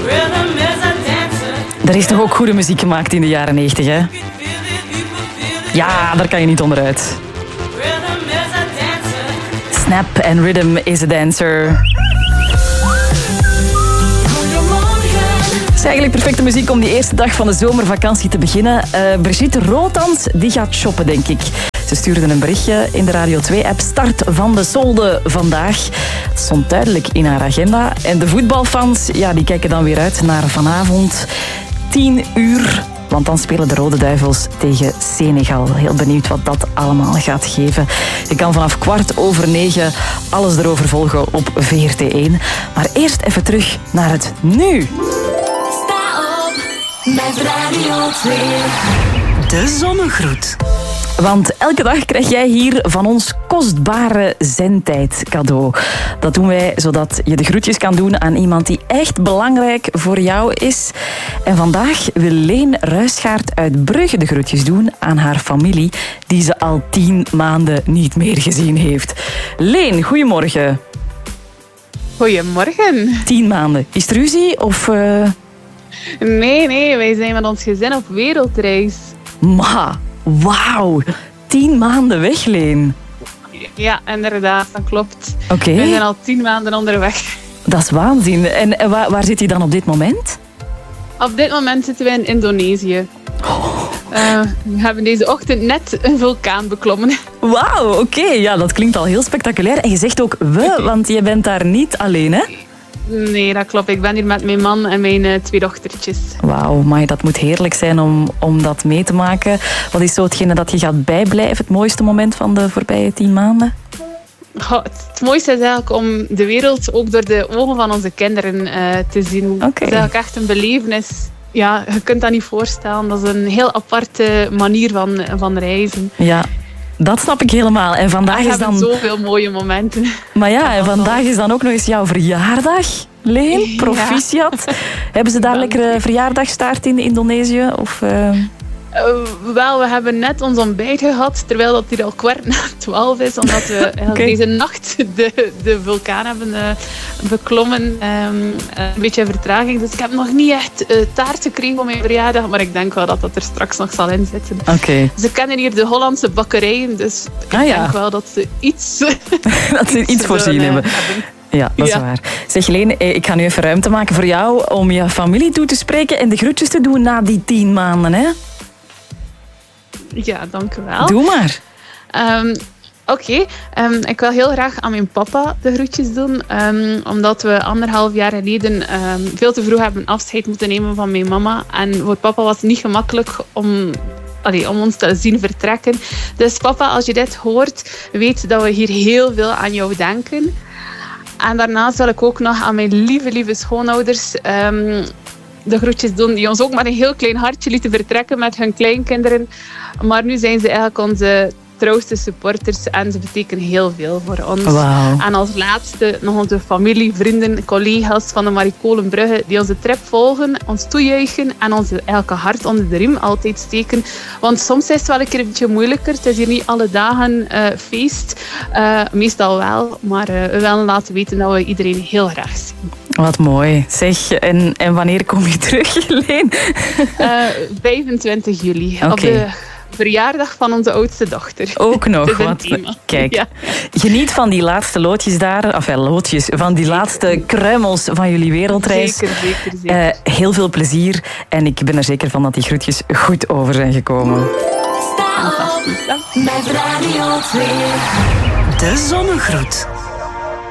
Er is toch ook goede muziek gemaakt in de jaren 90, hè? Ja, daar kan je niet onderuit. Snap and Rhythm is a Dancer. Het is eigenlijk perfecte muziek om die eerste dag van de zomervakantie te beginnen. Brigitte Rothans, die gaat shoppen, denk ik. Ze stuurde een berichtje in de Radio 2-app. Start van de solde vandaag. Het stond duidelijk in haar agenda. En de voetbalfans, ja, die kijken dan weer uit naar vanavond 10 uur. Want dan spelen de Rode Duivels tegen Senegal. Heel benieuwd wat dat allemaal gaat geven. Je kan vanaf 9:15 alles erover volgen op VRT1. Maar eerst even terug naar het nu. Sta op met Radio 2. De zonnegroet. Want elke dag krijg jij hier van ons kostbare zendtijd cadeau. Dat doen wij zodat je de groetjes kan doen aan iemand die echt belangrijk voor jou is. En vandaag wil Leen Ruisgaard uit Brugge de groetjes doen aan haar familie die ze al 10 maanden niet meer gezien heeft. Leen, goedemorgen. Goedemorgen. 10 maanden. Is het ruzie of... Nee, wij zijn met ons gezin op wereldreis. Ma, wauw. 10 maanden weg, Leen. Ja, inderdaad, dat klopt. Oké. We zijn al 10 maanden onderweg. Dat is waanzin. En waar zit hij dan op dit moment? Op dit moment zitten we in Indonesië. We hebben deze ochtend net een vulkaan beklommen. Wauw, oké. Ja, dat klinkt al heel spectaculair. En je zegt ook we, want je bent daar niet alleen, hè? Nee, dat klopt. Ik ben hier met mijn man en mijn 2 dochtertjes. Wauw, maar dat moet heerlijk zijn om dat mee te maken. Wat is zo hetgene dat je gaat bijblijven? Het mooiste moment van de voorbije 10 maanden? Het mooiste is eigenlijk om de wereld ook door de ogen van onze kinderen te zien. Oké. Het is eigenlijk echt een belevenis. Ja, je kunt dat niet voorstellen. Dat is een heel aparte manier van reizen. Ja, dat snap ik helemaal. En vandaag We is dan... hebben zoveel mooie momenten. Maar ja, en vandaag is dan ook nog eens jouw verjaardag, Leen. Proficiat. Hebben ze daar lekkere verjaardagstaart in Indonesië? Of... Wel, we hebben net ons ontbijt gehad, terwijl dat hier al 11:15 is, omdat we deze nacht de vulkaan hebben beklommen. Een beetje vertraging, dus ik heb nog niet echt taart gekregen op mijn verjaardag, maar ik denk wel dat dat er straks nog zal inzitten. Oké. Ze kennen hier de Hollandse bakkerijen, dus ik denk wel dat ze iets... dat ze iets voorzien hebben. Ja, dat is waar. Zeg Leen, ik ga nu even ruimte maken voor jou om je familie toe te spreken en de groetjes te doen na die 10 maanden, hè? Ja, dank u wel. Doe maar. Oké. Ik wil heel graag aan mijn papa de groetjes doen. Omdat we 1,5 jaar geleden veel te vroeg hebben afscheid moeten nemen van mijn mama. En voor papa was het niet gemakkelijk om ons te zien vertrekken. Dus papa, als je dit hoort, weet dat we hier heel veel aan jou denken. En daarnaast wil ik ook nog aan mijn lieve schoonouders... de groetjes doen, die ons ook met een heel klein hartje lieten vertrekken met hun kleinkinderen. Maar nu zijn ze eigenlijk onze trouwste supporters en ze betekenen heel veel voor ons. Wow. En als laatste nog onze familie, vrienden, collega's van de Maricolen Brugge die onze trip volgen, ons toejuichen en ons elke hart onder de riem altijd steken. Want soms is het wel een keer een beetje moeilijker. Het is hier niet alle dagen feest. Meestal wel. Maar we willen laten weten dat we iedereen heel graag zien. Wat mooi. Zeg, en wanneer kom je terug, Leen? 25 juli. Okay. Op de verjaardag van onze oudste dochter. Ook nog. Kijk, ja. Geniet van die laatste loodjes daar. Van die laatste kruimels van jullie wereldreis. Zeker. Heel veel plezier. En ik ben er zeker van dat die groetjes goed over zijn gekomen. Sta op met Radio 2. De zonnegroet.